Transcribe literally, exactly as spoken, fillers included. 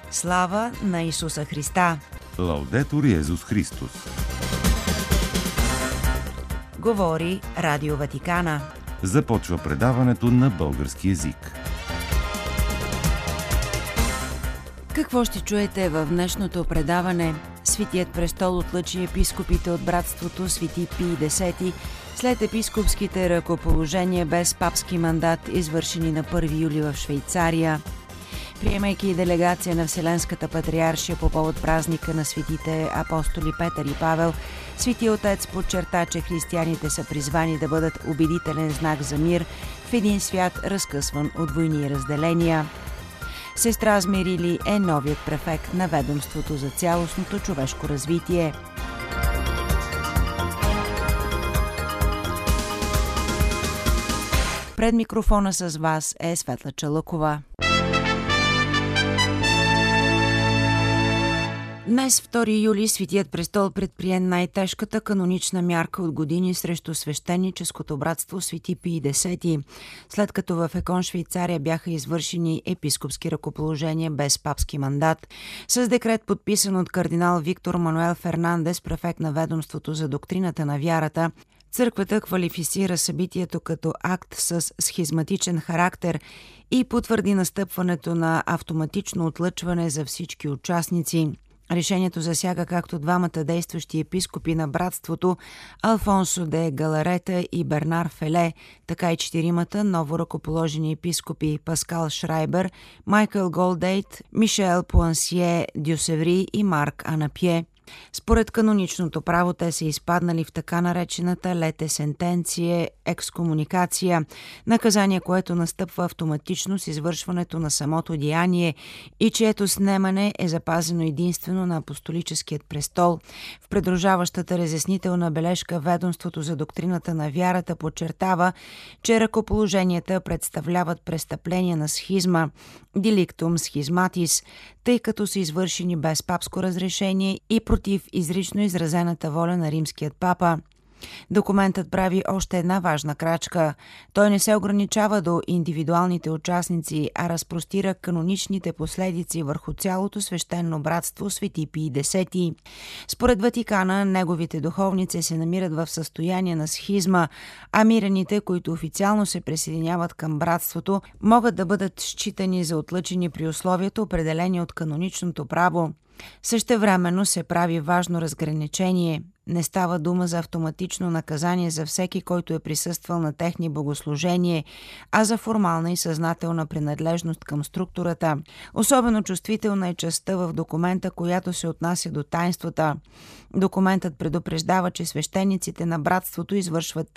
Слава на Исуса Христа! Лаудетур Йезус Христос! Говори Радио Ватикана. Започва предаването на български език. Какво ще чуете в днешното предаване? Светият престол отлъчи епископите от братството Свети Пий Десети след епископските ръкоположения без папски мандат, извършени на първи юли в Швейцария. Приемайки делегация на Вселенската патриаршия по повод празника на светите апостоли Петър и Павел, Свети Отец подчерта, че християните са призвани да бъдат убедителен знак за мир в един свят, разкъсван от войни и разделения. Сестра Змирили е новият префект на ведомството за цялостното човешко развитие. Пред микрофона с вас е Светла Чалъкова. Днес, втори юли, Светият престол предприе най-тежката канонична мярка от години срещу свещеническото братство Свети Пий Десети, след като в Екон, Швейцария, бяха извършени епископски ръкоположения без папски мандат. С декрет, подписан от кардинал Виктор Мануел Фернандес, префект на ведомството за доктрината на вярата, Църквата квалифицира събитието като акт с схизматичен характер и потвърди настъпването на автоматично отлъчване за всички участници. Решението засяга както двамата действащи епископи на братството Алфонсо де Галарета и Бернар Феле, така и четиримата ново ръкоположени епископи Паскал Шрайбер, Майкъл Голдейт, Мишел Пуансие Дюсеври и Марк Анапие. Според каноничното право те са изпаднали в така наречената лете сентенция екскомуникация, наказание, което настъпва автоматично с извършването на самото деяние и чието снемане е запазено единствено на апостолическият престол. В придружаващата разяснителна бележка ведомството за доктрината на вярата подчертава, че ръкоположенията представляват престъпления на схизма, деликтум схизматис, тъй като са извършени без папско разрешение и против изрично изразената воля на римският папа. Документът прави още една важна крачка. Той не се ограничава до индивидуалните участници, а разпростира каноничните последици върху цялото свещено братство Свети Пий Десети. Според Ватикана, неговите духовници се намират в състояние на схизма, а мираните, които официално се присъединяват към братството, могат да бъдат считани за отлъчени при условията, определени от каноничното право. Същевременно се прави важно разграничение. Не става дума за автоматично наказание за всеки, който е присъствал на техни богослужение, а за формална и съзнателна принадлежност към структурата. Особено чувствителна е частта в документа, която се отнася до таинствата. Документът предупреждава, че свещениците на братството извършват